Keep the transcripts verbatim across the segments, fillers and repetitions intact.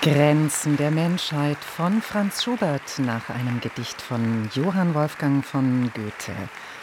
Grenzen der Menschheit von Franz Schubert nach einem Gedicht von Johann Wolfgang von Goethe.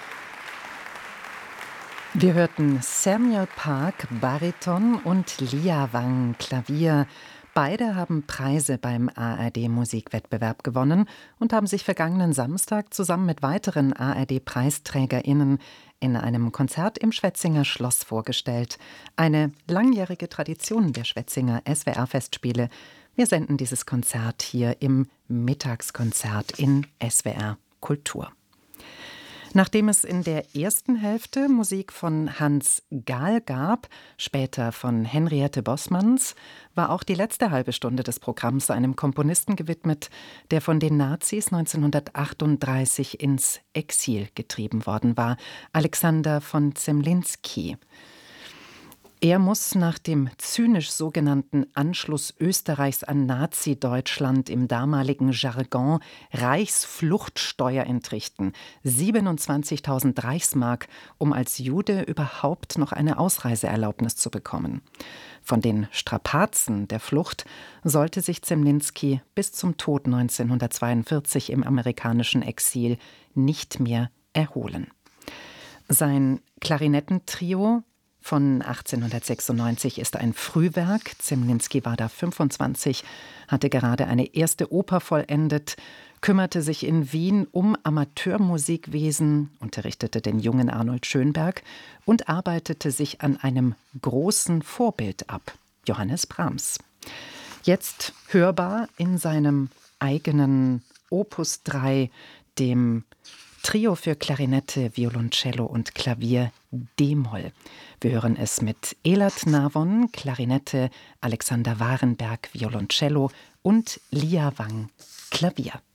Wir hörten Samuel Park, Bariton und Lia Wang, Klavier. Beide haben Preise beim A R D-Musikwettbewerb gewonnen und haben sich vergangenen Samstag zusammen mit weiteren A R D-PreisträgerInnen in einem Konzert im Schwetzinger Schloss vorgestellt. Eine langjährige Tradition der Schwetzinger S W R-Festspiele. Wir senden dieses Konzert hier im Mittagskonzert in S W R Kultur. Nachdem es in der ersten Hälfte Musik von Hans Gahl gab, später von Henriette Bossmanns, war auch die letzte halbe Stunde des Programms einem Komponisten gewidmet, der von den Nazis neunzehnhundertachtunddreißig ins Exil getrieben worden war, Alexander von Zemlinsky. Er muss nach dem zynisch sogenannten Anschluss Österreichs an Nazi-Deutschland im damaligen Jargon Reichsfluchtsteuer entrichten, siebenundzwanzigtausend Reichsmark, um als Jude überhaupt noch eine Ausreiseerlaubnis zu bekommen. Von den Strapazen der Flucht sollte sich Zemlinsky bis zum Tod neunzehnhundertzweiundvierzig im amerikanischen Exil nicht mehr erholen. Sein Klarinettentrio von achtzehnhundertsechsundneunzig ist ein Frühwerk. Zemlinsky war da fünfundzwanzig, hatte gerade eine erste Oper vollendet, kümmerte sich in Wien um Amateurmusikwesen, unterrichtete den jungen Arnold Schönberg und arbeitete sich an einem großen Vorbild ab, Johannes Brahms. Jetzt hörbar in seinem eigenen Opus drei, dem Trio für Klarinette, Violoncello und Klavier D-Moll. Wir hören es mit Elert Navon, Klarinette, Alexander Warenberg, Violoncello und Lia Wang, Klavier.